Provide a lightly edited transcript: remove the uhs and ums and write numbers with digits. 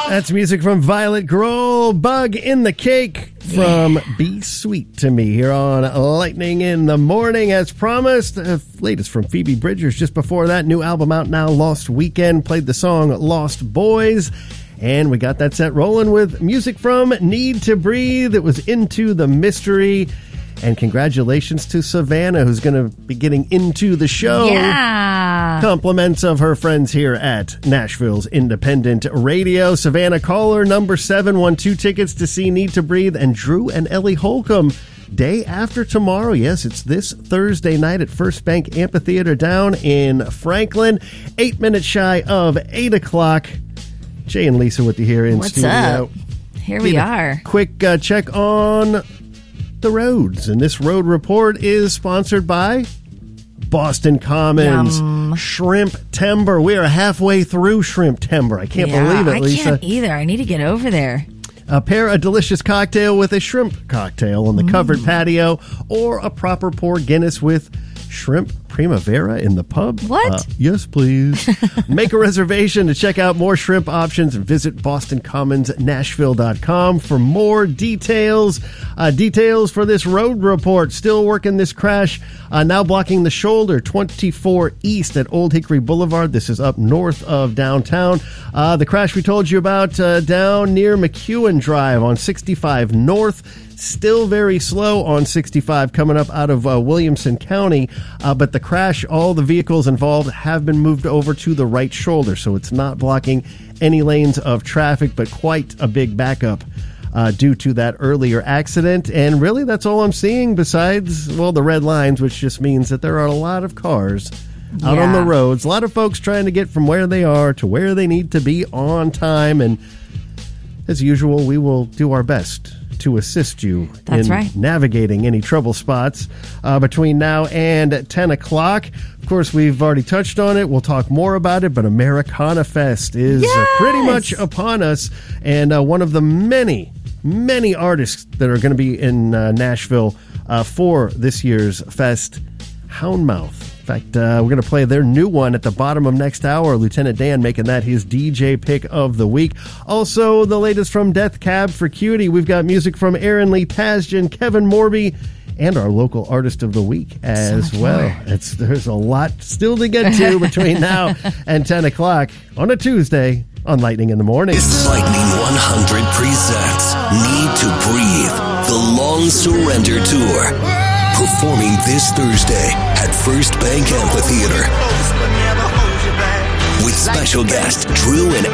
That's music from Violet Grohl, Bug in the Cake from Be Sweet to Me here on Lightning in the Morning. As promised, latest from Phoebe Bridgers. Just before that, new album out now, Lost Weekend. Played the song Lost Boys. And we got that set rolling with music from Need to Breathe. It was Into the Mystery. And congratulations to Savannah, who's going to be getting into the show. Yeah. Compliments of her friends here at Nashville's Independent Radio. Savannah caller number 7 won 2 tickets to see Need to Breathe and Drew and Ellie Holcomb day after tomorrow. Yes, it's this Thursday night at First Bank Amphitheater down in Franklin. 8 minutes shy of 8 o'clock. Jay and Lisa with you here in What's studio. up? Here we are. Quick check on the roads, and this road report is sponsored by Boston Commons. Shrimp Timber. We are halfway through Shrimp Timber. I can't believe it, Lisa. I can't either. I need to get over there. Pair a delicious cocktail with a shrimp cocktail on the covered patio, or a proper pour Guinness with shrimp primavera in the pub. What? Yes, please. Make a reservation to check out more shrimp options and visit BostonCommonsNashville.com for more details. Details for this road report. Still working this crash. Now blocking the shoulder 24 east at Old Hickory Boulevard. This is up north of downtown. The crash we told you about down near McEwen Drive on 65 North. Still very slow on 65 coming up out of Williamson County, but the crash, all the vehicles involved have been moved over to the right shoulder, so it's not blocking any lanes of traffic, but quite a big backup due to that earlier accident. And really, that's all I'm seeing besides, well, the red lines, which just means that there are a lot of cars out on the roads, a lot of folks trying to get from where they are to where they need to be on time, and as usual, we will do our best to assist you in navigating any trouble spots between now and 10 o'clock. Of course, we've already touched on it. We'll talk more about it, but Americana Fest is pretty much upon us. And one of the many, many artists that are going to be in Nashville for this year's fest, Houndmouth. In fact, we're going to play their new one at the bottom of next hour. Lieutenant Dan making that his DJ pick of the week. Also, the latest from Death Cab for Cutie. We've got music from Aaron Lee Tasjan, Kevin Morby, and our local artist of the week as well. There's a lot still to get to between now and 10 o'clock on a Tuesday on Lightning in the Morning. Lightning 100 presents Need to Breathe, the Long Surrender Tour. Performing this Thursday at First Bank Amphitheater with special guest Drew and